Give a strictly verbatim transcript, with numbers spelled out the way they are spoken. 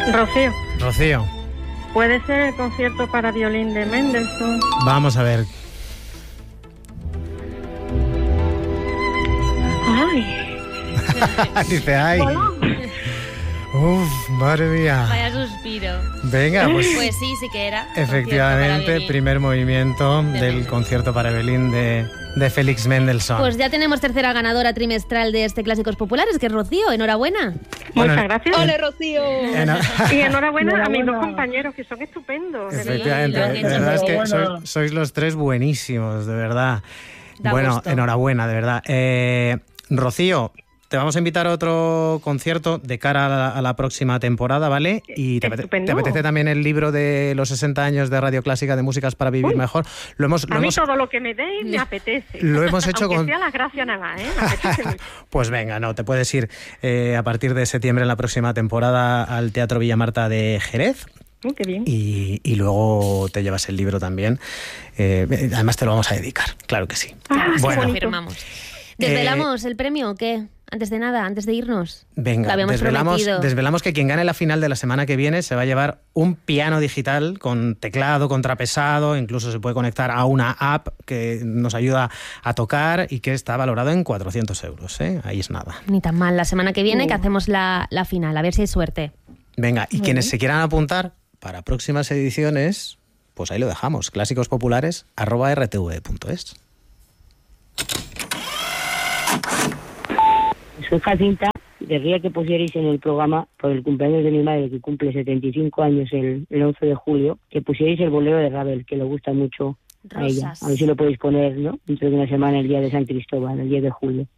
Rocío. Rocío. ¿Puede ser el concierto para violín de Mendelssohn? Vamos a ver. Ay. Dice, ay. Uf, madre mía. Vaya suspiro. Venga, pues... Pues sí, sí que era. Efectivamente, primer movimiento de del Mendelssohn. concierto para violín de, de Félix Mendelssohn. Pues ya tenemos tercera ganadora trimestral de este Clásicos Populares, que es Rocío. Enhorabuena. Bueno, Muchas gracias. ¡Ole, Rocío! Eno- Y enhorabuena, a mis dos Enhorabuena. compañeros, que son estupendos. de verdad. Efectivamente, lo han de hecho verdad es que Enhorabuena. sois, sois los tres buenísimos, de verdad. Da bueno, gusto. enhorabuena, de verdad. Eh, Rocío, te vamos a invitar a otro concierto de cara a la, a la próxima temporada, ¿vale? Y te, apete- Estupendo. te apetece también el libro de los sesenta años de Radio Clásica de Músicas para Vivir Uy. Mejor. Lo hemos, lo A mí hemos, todo lo que me deis me apetece. lo hemos hecho Aunque con... sea las gracias nada más, ¿eh? Me apetece mucho. Pues venga, no, te puedes ir eh, a partir de septiembre en la próxima temporada al Teatro Villa Marta de Jerez. Uy, qué bien. Y, y luego te llevas el libro también. Eh, además te lo vamos a dedicar, claro que sí. Ah, qué Bueno, bonito. Confirmamos. ¿Desvelamos el premio o qué? Antes de nada, antes de irnos. Lo venga, habíamos desvelamos, prometido. desvelamos que quien gane la final de la semana que viene se va a llevar un piano digital con teclado, contrapesado, incluso se puede conectar a una app que nos ayuda a tocar y que está valorado en cuatrocientos euros, ¿eh? Ahí es nada. Ni tan mal. La semana que viene que hacemos la, la final. A ver si hay suerte. Venga, y quienes se quieran apuntar para próximas ediciones, pues ahí lo dejamos. Clásicos populares arroba r t v punto es. Soy Jacinta, querría que pusierais en el programa, por el cumpleaños de mi madre, que cumple setenta y cinco años el, el once de julio, que pusierais el bolero de Ravel, que le gusta mucho a ella. Rosas. A ver si lo podéis poner, ¿no? Dentro de una semana, el día de San Cristóbal, el diez de julio.